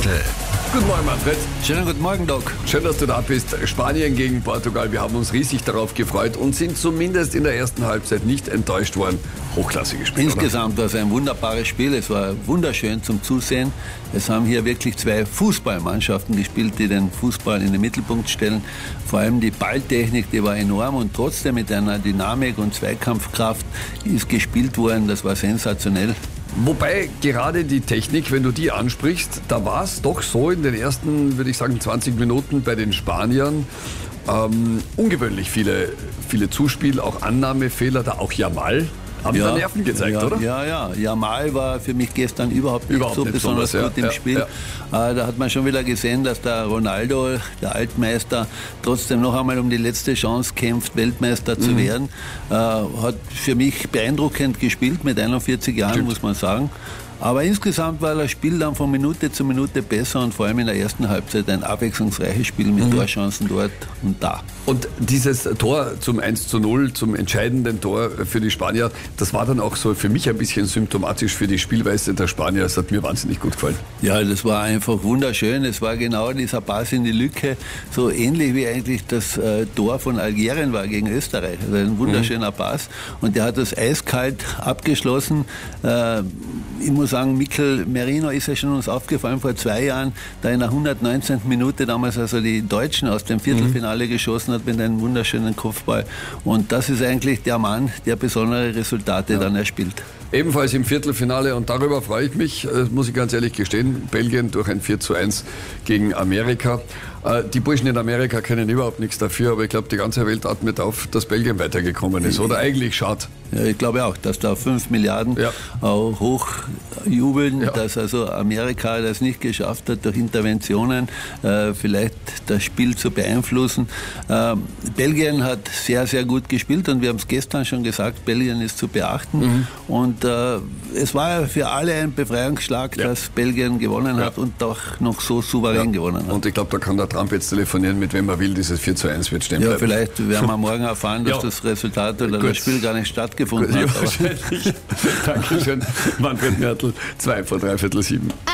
Mertel. Guten Morgen, Manfred. Schönen guten Morgen, Doc. Schön, dass du da bist. Spanien gegen Portugal. Wir haben uns riesig darauf gefreut und sind zumindest in der ersten Halbzeit nicht enttäuscht worden. Hochklassig gespielt. Insgesamt war es ein wunderbares Spiel. Es war wunderschön zum Zusehen. Es haben hier wirklich zwei Fußballmannschaften gespielt, die den Fußball in den Mittelpunkt stellen. Vor allem die Balltechnik, die war enorm und trotzdem mit einer Dynamik und Zweikampfkraft ist gespielt worden. Das war sensationell. Wobei gerade die Technik, wenn du die ansprichst, da war es doch so in den ersten, würde ich sagen, 20 Minuten bei den Spaniern ungewöhnlich viele Zuspiel, auch Annahmefehler, da auch Jamal. Haben da Nerven gezeigt, oder? Ja. Jamal war für mich gestern überhaupt nicht so besonders gut im Spiel. Ja. Da hat man schon wieder gesehen, dass der Ronaldo, der Altmeister, trotzdem noch einmal um die letzte Chance kämpft, Weltmeister zu werden. Hat für mich beeindruckend gespielt mit 41 Jahren, muss man sagen. Aber insgesamt war das Spiel dann von Minute zu Minute besser und vor allem in der ersten Halbzeit ein abwechslungsreiches Spiel mit Torchancen dort und da. Und dieses Tor zum 1:0, zum entscheidenden Tor für die Spanier, das war dann auch so für mich ein bisschen symptomatisch für die Spielweise der Spanier. Das hat mir wahnsinnig gut gefallen. Ja, das war einfach wunderschön. Es war genau dieser Pass in die Lücke, so ähnlich wie eigentlich das Tor von Algerien war gegen Österreich. Also ein wunderschöner Pass und der hat das eiskalt abgeschlossen. Ich muss sagen, Mikel Merino ist ja schon uns aufgefallen vor 2 Jahren, da in der 119. Minute damals also die Deutschen aus dem Viertelfinale geschossen hat mit einem wunderschönen Kopfball. Und das ist eigentlich der Mann, der besondere Resultate dann erspielt. Ebenfalls im Viertelfinale und darüber freue ich mich, muss ich ganz ehrlich gestehen, Belgien durch ein 4:1 gegen Amerika. Die Burschen in Amerika können überhaupt nichts dafür, aber ich glaube, die ganze Welt atmet auf, dass Belgien weitergekommen ist. Oder eigentlich schade. Ja, ich glaube auch, dass da 5 Milliarden auch hochjubeln, dass also Amerika das nicht geschafft hat, durch Interventionen vielleicht das Spiel zu beeinflussen. Belgien hat sehr, sehr gut gespielt und wir haben es gestern schon gesagt, Belgien ist zu beachten. Und es war für alle ein Befreiungsschlag, dass Belgien gewonnen hat und auch noch so souverän gewonnen hat. Und ich glaube, da kann der Trump jetzt telefonieren, mit wem er will, dieses 4:1 wird stehen bleiben. Ja, vielleicht werden wir morgen erfahren, dass das Resultat oder das Spiel gar nicht stattgefunden hat. Wahrscheinlich. Dankeschön, Manfred Mertel, 7:02.